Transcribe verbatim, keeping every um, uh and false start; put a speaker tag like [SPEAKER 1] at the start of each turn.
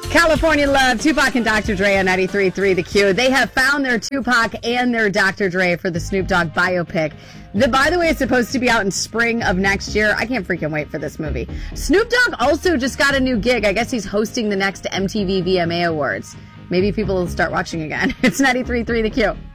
[SPEAKER 1] California Love, Tupac and Doctor Dre on ninety-three point three The Q. They have found their Tupac and their Doctor Dre for the Snoop Dogg biopic. The, by the way, it's supposed to be out in spring of next year. I can't freaking wait for this movie. Snoop Dogg also just got a new gig. I guess he's hosting the next M T V V M A Awards. Maybe people will start watching again. It's ninety-three point three The Q.